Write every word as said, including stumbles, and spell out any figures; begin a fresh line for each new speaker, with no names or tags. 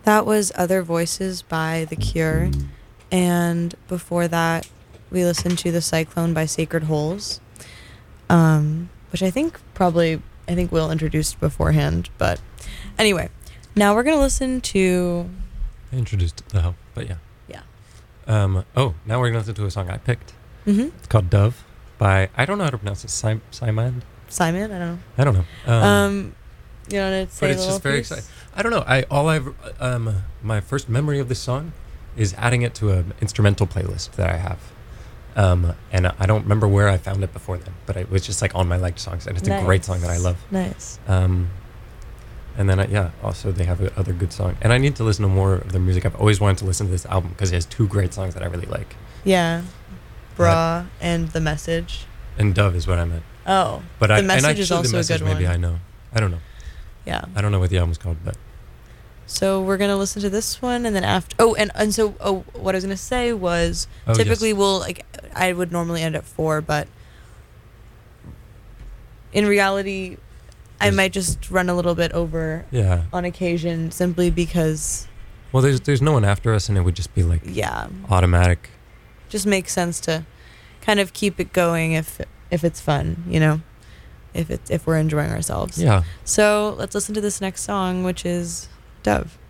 That was Other Voices by The Cure. And before that, we listened to The Cyclone by Sacred Holes, um, which I think probably, I think Will introduced beforehand. But anyway, now we're going to listen to...
I introduced the help, but yeah.
Yeah.
Um, oh, now we're going to listen to a song I picked.
Mm-hmm.
It's called Dove by, I don't know how to pronounce it, Sim- Simon?
Simon? I don't know.
I don't know. Um,
Um, you want to say
but
a
it's
little
just very
piece?
exciting. I don't know. I all I've um my first memory of this song is adding it to an instrumental playlist that I have. Um, and I don't remember where I found it before then, but it was just like on my liked songs, and it's
Nice.
a great song that I love.
Nice.
Um, and then, I, yeah, also they have a other good song. And I need to listen to more of their music. I've always wanted to listen to this album because it has two great songs that I really like.
Yeah. Bra and The Message.
And Dove is what I meant.
Oh.
But
The
I,
Message
and actually
is also
the message
a good
maybe
one.
I know. I don't know.
Yeah.
I don't know what the album's called, but
So we're going to listen to this one, and then after... Oh, and, and so oh, what I was going to say was,
Oh,
typically
yes.
we'll... like I would normally end at four, but in reality, I
There's-
might just run a little bit over
yeah.
on occasion, simply because,
Well, there's there's no one after us, and it would just be like
yeah,
automatic.
just makes sense to kind of keep it going if if it's fun, you know, if it's if we're enjoying ourselves.
Yeah.
So let's listen to this next song, which is Dove.